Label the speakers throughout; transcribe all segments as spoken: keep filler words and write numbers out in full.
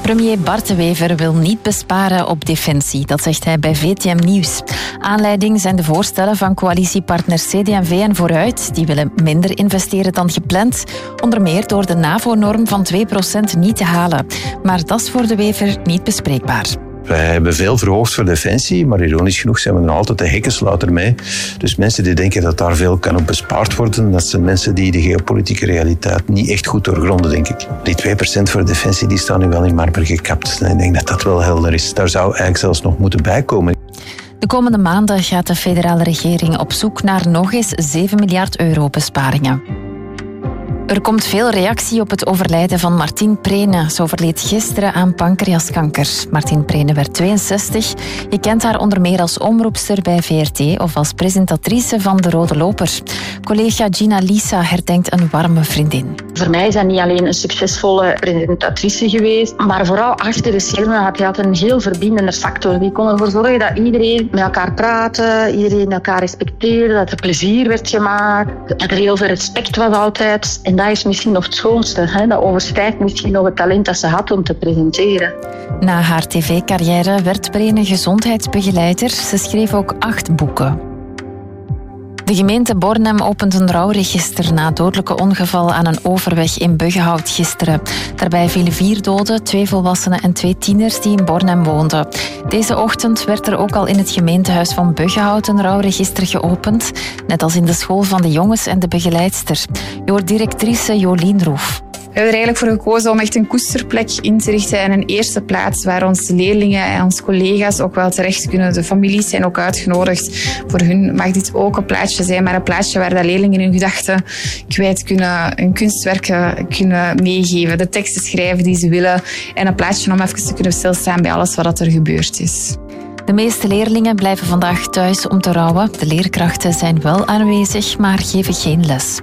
Speaker 1: Premier Bart De Wever wil niet besparen op defensie. Dat zegt hij bij V T M Nieuws. Aanleiding zijn de voorstellen van coalitiepartners C D en V en Vooruit. Die willen minder investeren dan gepland. Onder meer door de NAVO-norm van twee procent niet te halen. Maar dat is voor De Wever niet bespreekbaar.
Speaker 2: Wij hebben veel verhoogd voor defensie, maar ironisch genoeg zijn we nog altijd de hekkensluiter mee. Dus mensen die denken dat daar veel kan op bespaard worden, dat zijn mensen die de geopolitieke realiteit niet echt goed doorgronden, denk ik. Die twee procent voor defensie die staan nu wel in marmer gekapt. En ik denk dat dat wel helder is. Daar zou eigenlijk zelfs nog moeten bijkomen.
Speaker 1: De komende maanden gaat de federale regering op zoek naar nog eens zeven miljard euro besparingen. Er komt veel reactie op het overlijden van Martien Prene. Ze overleed gisteren aan pancreaskanker. Martien Prene werd tweeënzestig. Je kent haar onder meer als omroepster bij V R T of als presentatrice van De Rode Loper. Collega Gina Lisa herdenkt een warme vriendin.
Speaker 3: Voor mij is dat niet alleen een succesvolle presentatrice geweest, maar vooral achter de schermen had hij een heel verbindende factor. Die kon ervoor zorgen dat iedereen met elkaar praatte, iedereen elkaar respecteerde, dat er plezier werd gemaakt, dat er heel veel respect was altijd. En dat is misschien nog het schoonste. Hè? Dat overstijgt misschien nog het talent dat ze had om te presenteren.
Speaker 1: Na haar tv-carrière werd Prene gezondheidsbegeleider. Ze schreef ook acht boeken. De gemeente Bornem opent een rouwregister na het dodelijke ongeval aan een overweg in Buggenhout gisteren. Daarbij vielen vier doden, twee volwassenen en twee tieners die in Bornem woonden. Deze ochtend werd er ook al in het gemeentehuis van Buggenhout een rouwregister geopend, net als in de school van de jongens en de begeleidster. Je hoort directrice Jolien Roef.
Speaker 4: We hebben er eigenlijk voor gekozen om echt een koesterplek in te richten en een eerste plaats waar onze leerlingen en onze collega's ook wel terecht kunnen. De families zijn ook uitgenodigd. Voor hun mag dit ook een plaatsje zijn, maar een plaatsje waar de leerlingen hun gedachten kwijt kunnen, hun kunstwerken kunnen meegeven, de teksten schrijven die ze willen en een plaatsje om even te kunnen stilstaan bij alles wat er gebeurd is.
Speaker 1: De meeste leerlingen blijven vandaag thuis om te rouwen. De leerkrachten zijn wel aanwezig, maar geven geen les.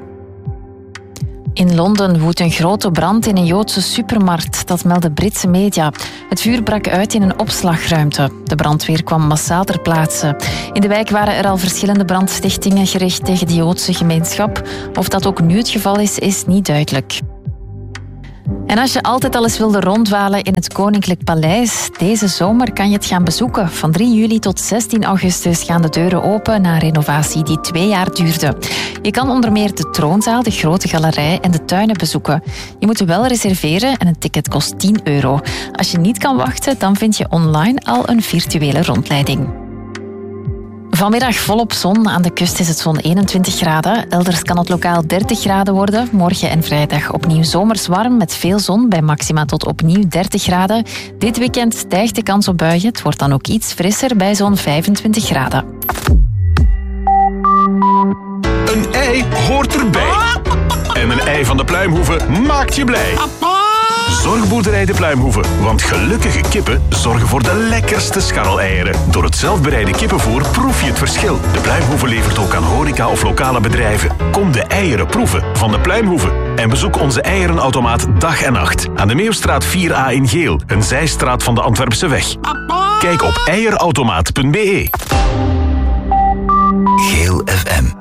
Speaker 1: In Londen woedt een grote brand in een Joodse supermarkt, dat melden Britse media. Het vuur brak uit in een opslagruimte. De brandweer kwam massaal ter plaatse. In de wijk waren er al verschillende brandstichtingen gericht tegen de Joodse gemeenschap. Of dat ook nu het geval is, is niet duidelijk. En als je altijd al eens wilde rondwalen in het Koninklijk Paleis, deze zomer kan je het gaan bezoeken. Van drie juli tot zestien augustus gaan de deuren open na een renovatie die twee jaar duurde. Je kan onder meer de troonzaal, de grote galerij en de tuinen bezoeken. Je moet wel reserveren en een ticket kost tien euro. Als je niet kan wachten, dan vind je online al een virtuele rondleiding. Vanmiddag volop zon. Aan de kust is het zo'n eenentwintig graden. Elders kan het lokaal dertig graden worden. Morgen en vrijdag opnieuw zomers warm met veel zon bij maxima tot opnieuw dertig graden. Dit weekend stijgt de kans op buien. Het wordt dan ook iets frisser bij zo'n vijfentwintig graden.
Speaker 5: Een ei hoort erbij. En een ei van de Pluimhoeve maakt je blij. Zorgboerderij de Pluimhoeve, want gelukkige kippen zorgen voor de lekkerste scharreleieren. Door het zelfbereide kippenvoer proef je het verschil. De Pluimhoeve levert ook aan horeca of lokale bedrijven. Kom de eieren proeven van de Pluimhoeve. En bezoek onze eierenautomaat dag en nacht. Aan de Meeuwstraat vier A in Geel, een zijstraat van de Antwerpse weg. Kijk op eierautomaat punt be.
Speaker 6: Geel F M.